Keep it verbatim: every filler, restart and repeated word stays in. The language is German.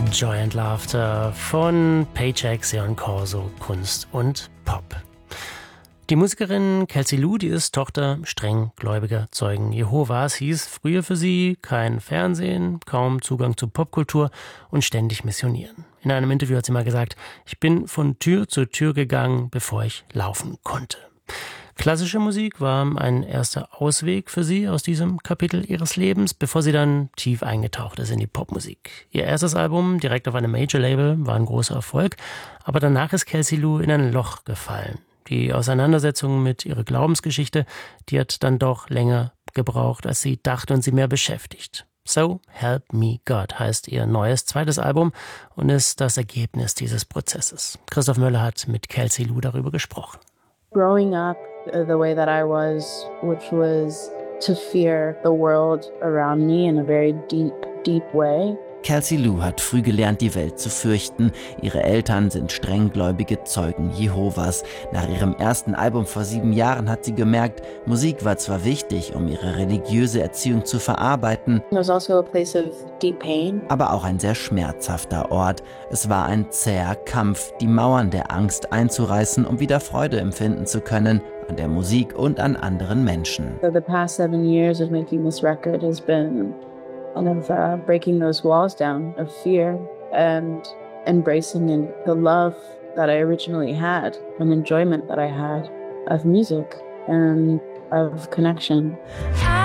Joy and Laughter von Paycheck, Sion Corso, Kunst und Pop. Die Musikerin Kelsey Lu, die ist Tochter streng gläubiger Zeugen Jehovas, hieß früher für sie kein Fernsehen, kaum Zugang zu Popkultur und ständig missionieren. In einem Interview hat sie mal gesagt, ich bin von Tür zu Tür gegangen, bevor ich laufen konnte. Klassische Musik war ein erster Ausweg für sie aus diesem Kapitel ihres Lebens, bevor sie dann tief eingetaucht ist in die Popmusik. Ihr erstes Album, direkt auf einem Major-Label, war ein großer Erfolg, aber danach ist Kelsey Lu in ein Loch gefallen. Die Auseinandersetzung mit ihrer Glaubensgeschichte, die hat dann doch länger gebraucht, als sie dachte und sie mehr beschäftigt. So Help Me God heißt ihr neues zweites Album und ist das Ergebnis dieses Prozesses. Christoph Möller hat mit Kelsey Lu darüber gesprochen. Growing up the way that I was, which was to fear the world around me in a very deep, deep way. Kelsey Lu hat früh gelernt, die Welt zu fürchten. Ihre Eltern sind strenggläubige Zeugen Jehovas. Nach ihrem ersten Album vor sieben Jahren hat sie gemerkt, Musik war zwar wichtig, um ihre religiöse Erziehung zu verarbeiten, Also a place of deep pain. aber auch ein sehr schmerzhafter Ort. Es war ein zäher Kampf, die Mauern der Angst einzureißen, um wieder Freude empfinden zu können an der Musik und an anderen Menschen. So the past seven years of making this record has been kind of uh, breaking those walls down of fear and embracing in the love that I originally had and enjoyment that I had of music and of connection.